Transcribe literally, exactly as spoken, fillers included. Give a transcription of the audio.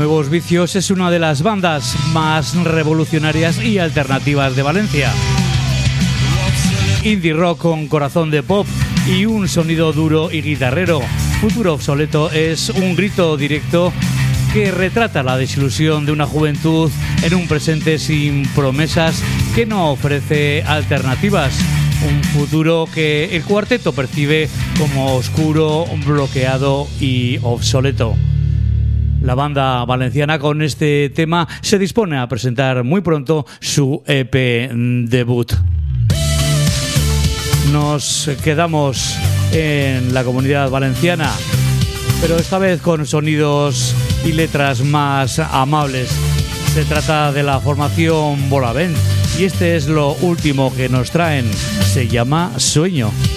Nuevos Vicios es una de las bandas más revolucionarias y alternativas de Valencia. Indie rock con corazón de pop y un sonido duro y guitarrero. Futuro Obsoleto es un grito directo que retrata la desilusión de una juventud en un presente sin promesas que no ofrece alternativas. Un futuro que el cuarteto percibe como oscuro, bloqueado y obsoleto. La banda valenciana con este tema se dispone a presentar muy pronto su E P debut. Nos quedamos en la Comunidad Valenciana, pero esta vez con sonidos y letras más amables. Se trata de la formación Bolavent y este es lo último que nos traen. Se llama Sueño.